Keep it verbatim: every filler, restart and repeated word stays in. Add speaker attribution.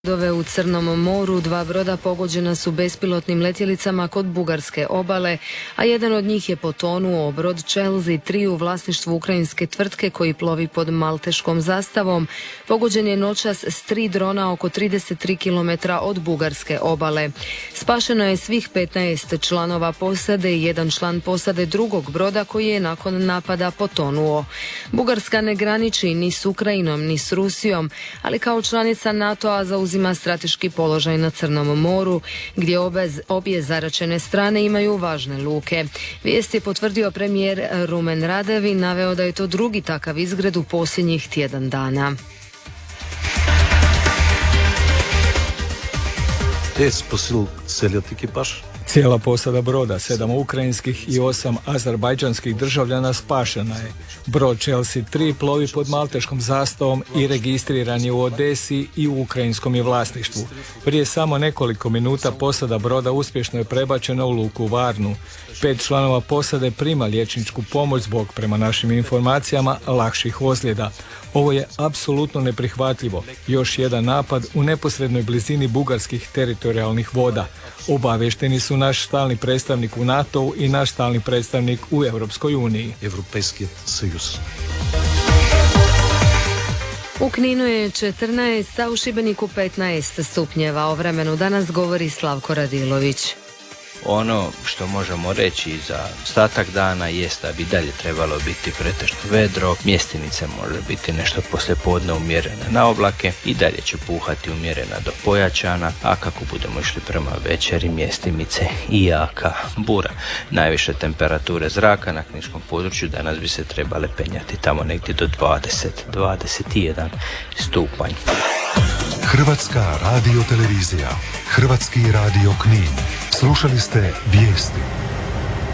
Speaker 1: Brodove u Crnom moru, dva broda pogođena su bespilotnim letjelicama kod bugarske obale, a jedan od njih je potonuo. Brod Chelsea tri u vlasništvu ukrajinske tvrtke koji plovi pod malteškom zastavom pogođen je noćas s tri drona oko trideset tri kilometra od bugarske obale. Spašeno je svih petnaest članova posade i jedan član posade drugog broda koji je nakon napada potonuo. Bugarska ne graniči ni s Ukrajinom ni s Rusijom, ali kao članica NATO-a zauzima uzima strateški položaj na Crnom moru, gdje obje, obje zaračene strane imaju važne luke. Vijest je potvrdio premijer Rumen Radev i naveo da je to drugi takav izgred u posljednjih tjedan dana.
Speaker 2: Е спасил целият екипаж.
Speaker 3: Cijela posada broda, sedam ukrajinskih i osam azerbajdžanskih državljana spašena je. Brod Chelsea tri plovi pod malteškom zastavom i registriran je u Odesi i u ukrajinskom je vlasništvu. Prije samo nekoliko minuta posada broda uspješno je prebačena u luku Varnu. Pet članova posade prima liječničku pomoć zbog, prema našim informacijama, lakših ozljeda. Ovo je apsolutno neprihvatljivo. Još jedan napad u neposrednoj blizini bugarskih teritorijalnih voda. Obavješteni su naš stalni predstavnik u NATO-u i naš stalni predstavnik u Europskoj uniji.
Speaker 2: Европейският съюз.
Speaker 1: U Kninu je četrnaest, a u Šibeniku petnaest stupnjeva. O vremenu danas govori Slavko Radilović.
Speaker 4: Ono što možemo reći za ostatak dana jest da bi dalje trebalo biti pretežno vedro, mjestinice može biti nešto poslijepodne umjerene na oblake i dalje će puhati umjerena do pojačana, a kako budemo išli prema večeri mjestimice i jaka bura. Najviše temperature zraka na kniškom području danas bi se trebale penjati tamo negdje do dvadeset do dvadeset jedan stupanj.
Speaker 5: Hrvatska radiotelevizija, Hrvatski radio Knin. Slušali ste vijesti.